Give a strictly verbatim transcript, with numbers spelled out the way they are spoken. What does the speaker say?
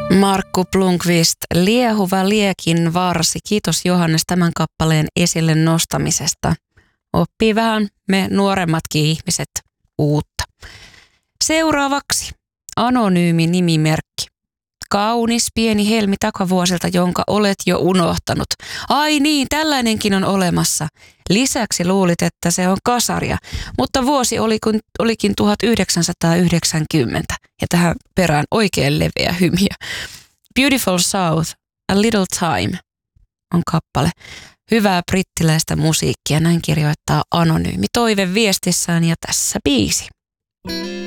Markku Blomqvist, Liehuva liekin varsi. Kiitos Johannes tämän kappaleen esille nostamisesta. Oppii vähän me nuoremmatkin ihmiset uutta. Seuraavaksi anonyymi nimimerkki. Kaunis pieni helmi takavuosilta, jonka olet jo unohtanut. Ai niin, tällainenkin on olemassa. Lisäksi luulit, että se on kasaria, mutta vuosi oli, kun, olikin tuhatyhdeksänsataayhdeksänkymmentä. Ja tähän perään oikein leveä hymiö. Beautiful South, A Little Time on kappale. Hyvää brittiläistä musiikkia, näin kirjoittaa anonyymi toive viestissään ja tässä biisi.